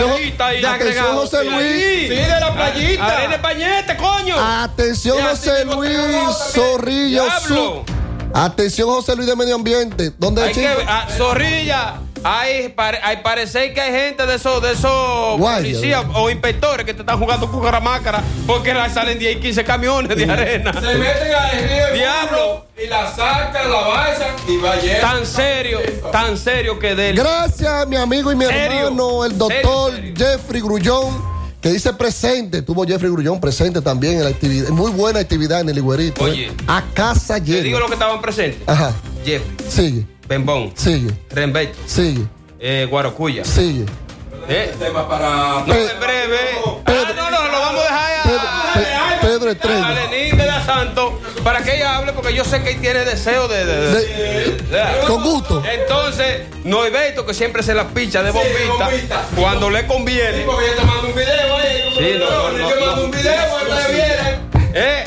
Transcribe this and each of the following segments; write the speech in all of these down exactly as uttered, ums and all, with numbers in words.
atención, ahí, atención José Luis. Sí, de la playita. Arena Pañete, coño. Atención José Luis Zorrilla. Atención José Luis de Medio Ambiente. ¿Dónde hay que ah, Zorrilla? Hay, hay parece que hay gente de esos de esos policías o inspectores que te están jugando con caramácara porque salen diez y quince camiones de arena. Se meten al río Diablo y la sacan, la balsan y va lleno. Tan serio, tan serio que de él. Gracias a mi amigo y mi ¿Serio? hermano, el doctor ¿Serio? Jeffrey Grullón, que dice presente. Tuvo Jeffrey Grullón presente también en la actividad. Muy buena actividad en el Higuerito. Oye, ¿eh? A casa llena. Te digo lo que estaban presentes. Ajá. Jeffrey. Sigue. Bembón. Sigue. Rembeto. Sigue. Eh, Guarocuya. Sigue. ¿Eh? Tema para. No, en breve. Pedro, ah, no, no, lo vamos a dejar Pedro, a. Pe- Pedro Estrella. A Lenín de la Santo para que ella hable, porque yo sé que él tiene deseo de. de, de, De- de- de- con gusto. Entonces, Noibeto, que siempre se la picha de bombita, de bombita. cuando le conviene. Sí, porque yo te mando un video ahí. Sí, no, no, no, Yo no. mando un video para que vienen. ¿Eh?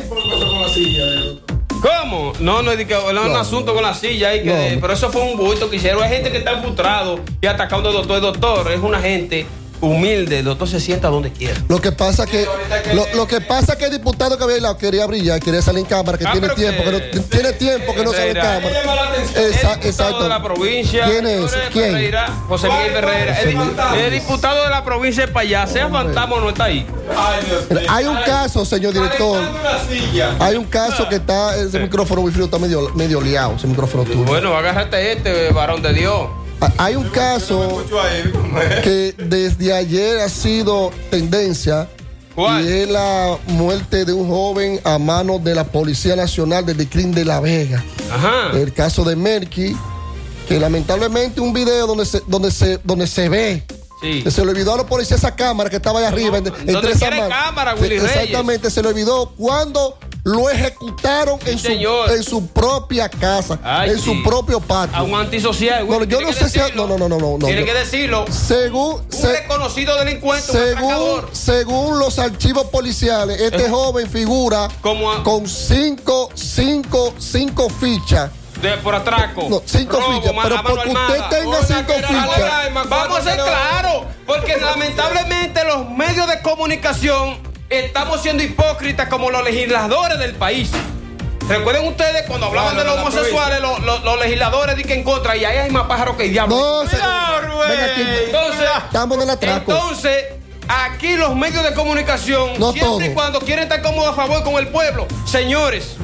¿Cómo? No, no es de que no, un asunto con la silla ahí, que, No. pero eso fue un bulto que hicieron. Hay gente que está frustrado y atacando al doctor. El doctor es una gente humilde, el doctor se sienta donde quiera. Lo que pasa que lo, lo que pasa que el diputado que había lado quería brillar, quería salir en cámara, que Ah, tiene pero tiempo, que, que- no, tiene tiempo que no sale en Ferreira. cámara. Llama la atención. El Esa- diputado exacto. de la provincia. ¿Quién es ese? señores, ¿Quién? Ferreira, José Miguel Ferreira. El, Fantasma. el diputado de la provincia de Payá, sea fantasma o no está ahí. Ay, Dios mío. Hay un caso, señor director. Calentando una silla. Hay un caso que está, ese micrófono muy frío está medio, medio liado, ese micrófono tuyo. Bueno, agárrate este, varón de Dios. Hay un caso Escucho ahí, ¿cómo es? que desde ayer ha sido tendencia. ¿Cuál? Y es la muerte de un joven a manos de la Policía Nacional del Dicrim de La Vega. Ajá. El caso de Merky, que lamentablemente un video donde se, donde se, donde se ve Sí. que se le olvidó a los policías esa cámara que estaba allá arriba. en- ¿Dónde entre esas quiere manos. cámara, Willy Reyes? Exactamente, se le olvidó cuando lo ejecutaron en su, señor. en su propia casa, Ay, en sí. su propio patio. A un antisocial. No, Willy, yo tiene no que sé si. decirlo. No, no, no, no. no Tiene yo- que decirlo. según, Un se- reconocido delincuente, un según, atracador. según los archivos policiales, este Eh. joven figura Como a- con cinco, cinco, cinco fichas. de, por atraco. No, cinco robo, fichas, ma- pero a mano porque usted armada. tenga Oiga, cinco que era fichas. legal, más Vamos a cuatro ser que no- claros, porque lamentablemente los medios de comunicación estamos siendo hipócritas como los legisladores del país. Recuerden ustedes cuando hablaban No, no, de los no, la homosexuales, los, los- los legisladores dicen en contra, y ahí hay más pájaros que el diablo. No, se- Cuidado, Rubén. venga aquí. Entonces, Estamos en el atraco. entonces, aquí los medios de comunicación, No siempre todo. y cuando quieren estar cómodos a favor con el pueblo, señores,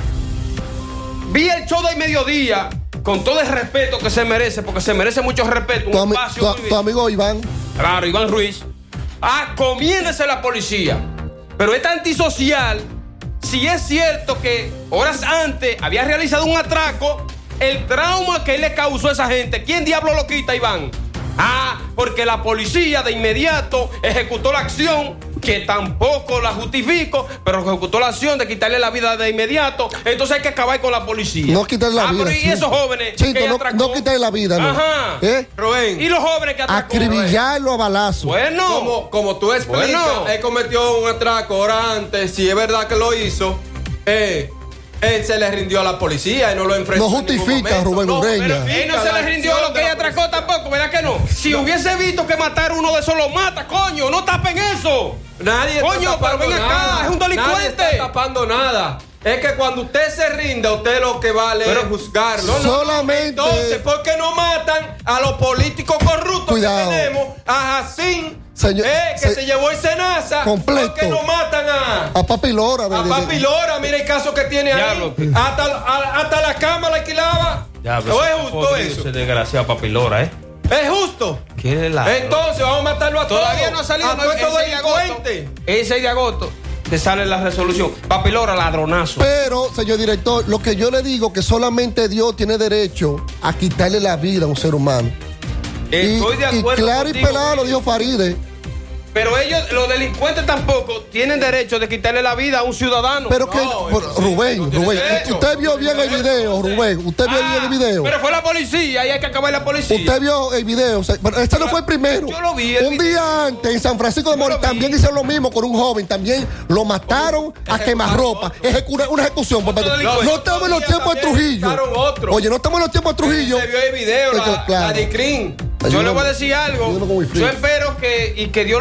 vi el show del mediodía con todo el respeto que se merece, porque se merece mucho respeto, un Tu, ami- espacio tu- muy tu bien. amigo Iván. Claro, Iván Ruiz. Ah, comiéndese la policía. Pero es antisocial. Si es cierto que horas antes había realizado un atraco, el trauma que él le causó a esa gente, ¿quién diablo lo quita, Iván? Ah, porque la policía de inmediato ejecutó la acción, que tampoco la justifico, pero ejecutó la acción de quitarle la vida de inmediato. Entonces hay que acabar con la policía. No quitarle la ah, vida. Pero y Chito. esos jóvenes Chito, que no, atracó? no quitarle la vida, no. Ajá. ¿Eh? Rubén, Y los jóvenes que atracó. Acribillarlo a balazo. Bueno. como, como tú explicas, Bueno. él cometió un atraco ahora antes, si es verdad que lo hizo, eh, él se le rindió a la policía y no lo enfrentó. No en ningún justifica, momento. Rubén Ureña. pero Él no se le rindió lo que ella atracó tampoco, ¿verdad que no? Si hubiese visto que matar uno de esos lo mata, coño, no tapen eso. Nadie Coño, está tapando pero ven acá, nada. es un delincuente. Nadie está tapando nada. Es que cuando usted se rinda, usted lo que vale Pero- es juzgarlo. Solamente- Entonces, ¿por qué no matan a los políticos corruptos Cuidado. que tenemos? A Jacín, Señor- eh, que se- se, llevó el Senasa. Completo. ¿Por qué no matan a... A Papi Lora. de- A de- Papi Lora, mira el caso que tiene Diablo. ahí. Hasta, a- hasta la cama la alquilaba. ¿No es justo eso? Ese desgraciado papilora, ¿eh? ¿Es justo? ¿Qué es la? Entonces vamos a matarlo a todos. Todavía no ha salido. A no, todos el estos seis de agosto. delincuentes. El seis de agosto te sale la resolución. Papilora, ladronazo. Pero, señor director, lo que yo le digo que solamente Dios tiene derecho a quitarle la vida a un ser humano. Y, Estoy de y acuerdo claro y contigo, pelado lo dijo Faride. Pero ellos, los delincuentes tampoco tienen derecho de quitarle la vida a un ciudadano. Pero que, No, por- eso sí, Rubén, no tiene Rubén, derecho. usted vio bien el video, Rubén. Usted vio bien el video. Pero fue la policía y hay que acabar la policía. Usted vio el video, o sea, pero este no fue el primero. Yo lo vi, el Un video. día antes, en San Francisco de Yo Macorís, lo vi. también hicieron lo mismo con un joven. También lo mataron a quemarropa. Ejecu- una ejecución. Otro No delincuente. estamos en los tiempos de También Trujillo. echaron otro. Oye, no estamos en los tiempos de Trujillo. Se vio el video, la, Claro. la de Crin. Yo le voy a decir algo. Ayúdame con mi frío. Yo espero que, y que Dios